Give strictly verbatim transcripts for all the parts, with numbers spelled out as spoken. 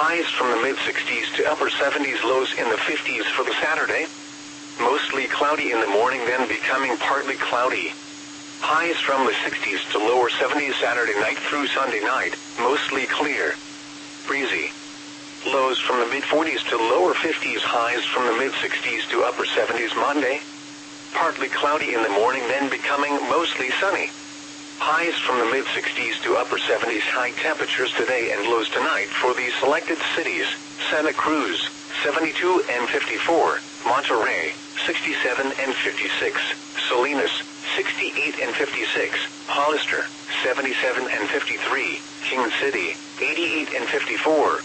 Highs from the mid-sixties to upper seventies, lows in the fifties for the Saturday. Mostly cloudy in the morning, then becoming partly cloudy. Highs from the sixties to lower seventies Saturday night through Sunday night, mostly clear. Breezy. Lows from the mid-forties to lower fifties, highs from the mid-sixties to upper seventies Monday. Partly cloudy in the morning, then becoming mostly sunny. Highs from the mid-sixties to upper seventies, high temperatures today and lows tonight for these selected cities: Santa Cruz, seventy-two and fifty-four, Monterey, sixty-seven and fifty-six, Salinas, sixty-eight and fifty-six, Hollister, seventy-seven and fifty-three, King City, eighty-eight and fifty-four.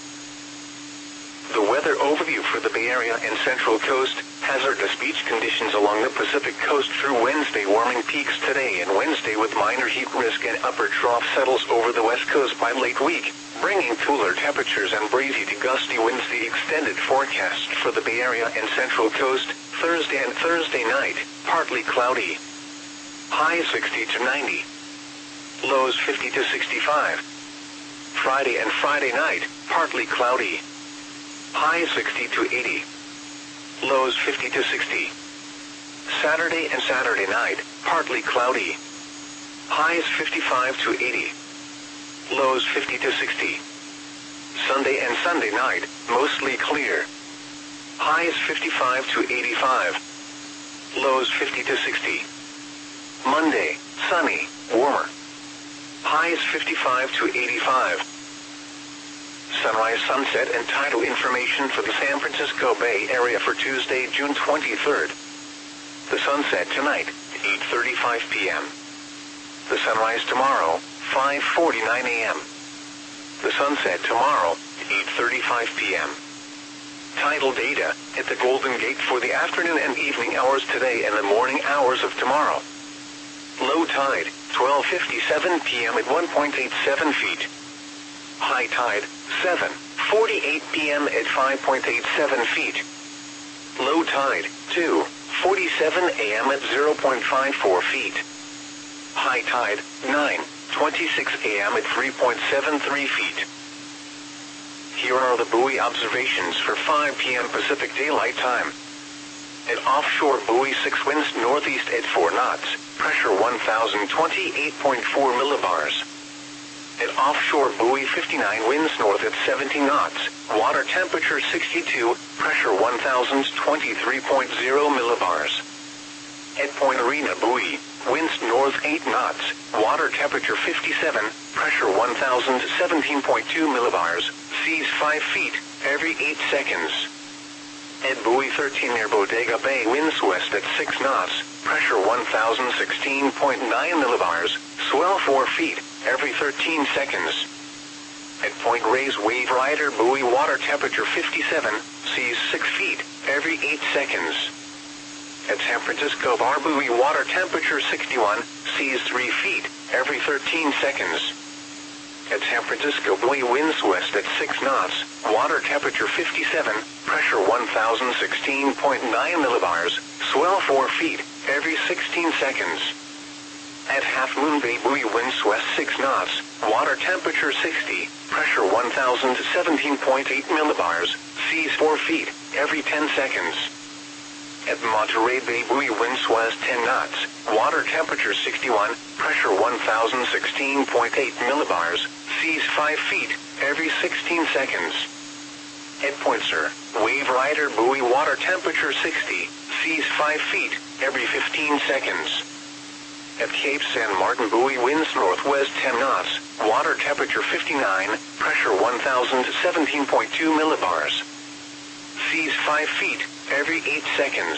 The weather overview for the Bay Area and Central Coast: hazardous beach conditions along the Pacific Coast through Wednesday. Warming peaks today and Wednesday with minor heat risk, and upper trough settles over the West Coast by late week, bringing cooler temperatures and breezy to gusty winds. The extended forecast for the Bay Area and Central Coast: Thursday and Thursday night, partly cloudy. Highs sixty to ninety. Lows fifty to sixty-five. Friday and Friday night, partly cloudy. Highs sixty to eighty. Lows fifty to sixty. Saturday and Saturday night, partly cloudy. Highs fifty-five to eighty. Lows fifty to sixty. Sunday and Sunday night, mostly clear. Highs fifty-five to eighty-five. Lows fifty to sixty. Monday, sunny, warmer. Highs fifty-five to eighty-five. Sunrise, sunset, and tidal information for the San Francisco Bay Area for Tuesday, June twenty-third. The sunset tonight, eight thirty-five p m The sunrise tomorrow, five forty-nine a m The sunset tomorrow, eight thirty-five p m Tidal data at the Golden Gate for the afternoon and evening hours today and the morning hours of tomorrow. Low tide, twelve fifty-seven p m at one point eight seven feet. High tide, seven forty-eight p m at five point eight seven feet. Low tide, two forty-seven a m at zero point five four feet. High tide, nine twenty-six a m at three point seven three feet. Here are the buoy observations for five p m Pacific Daylight Time. At offshore buoy six, winds northeast at four knots, pressure one thousand twenty-eight point four millibars. At offshore buoy fifty-nine, winds north at seventeen knots, water temperature sixty-two, pressure one thousand twenty-three point zero millibars. At Point Arena buoy, winds north eight knots, water temperature fifty-seven, pressure one thousand seventeen point two millibars, seas five feet, every eight seconds. At buoy thirteen near Bodega Bay, winds west at six knots, pressure one thousand sixteen point nine millibars, swell four feet, every thirteen seconds. At Point Reyes Wave Rider buoy, water temperature fifty-seven, seas six feet, every eight seconds. At San Francisco Bar buoy, water temperature sixty-one, seas three feet, every thirteen seconds. At San Francisco buoy, winds west at six knots, water temperature fifty-seven, pressure one thousand sixteen point nine millibars, swell four feet, every sixteen seconds. At Half Moon Bay buoy, winds west six knots, water temperature sixty, pressure one thousand seventeen point eight millibars, seas four feet, every ten seconds. At Monterey Bay buoy, winds west ten knots, water temperature sixty-one, pressure one thousand sixteen point eight millibars, seas five feet, every sixteen seconds. At Point Sur Wave Rider buoy, water temperature sixty, seas five feet, every fifteen seconds. At Cape San Martin buoy, winds northwest ten knots, water temperature fifty-nine, pressure one thousand seventeen point two millibars. Seas five feet, every eight seconds.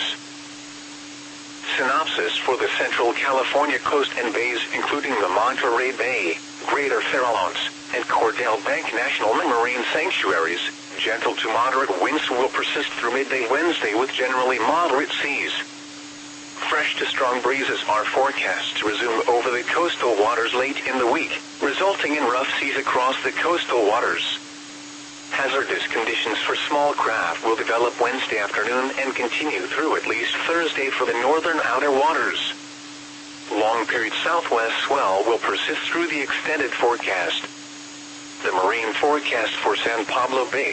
Synopsis for the Central California coast and bays, including the Monterey Bay, Greater Farallones, and Cordell Bank National Marine Sanctuaries. Gentle to moderate winds will persist through midday Wednesday with generally moderate seas. Fresh to strong breezes are forecast to resume over the coastal waters late in the week, resulting in rough seas across the coastal waters. Hazardous conditions for small craft will develop Wednesday afternoon and continue through at least Thursday for the northern outer waters. Long-period southwest swell will persist through the extended forecast. The marine forecast for San Pablo Bay